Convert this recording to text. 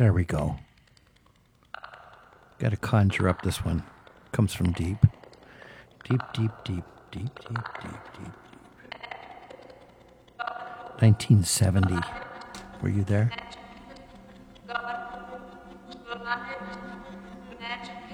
There we go. Got to conjure up this one. Comes from deep. Deep, deep, deep, deep, deep, deep, deep, deep. 1970. Were you there?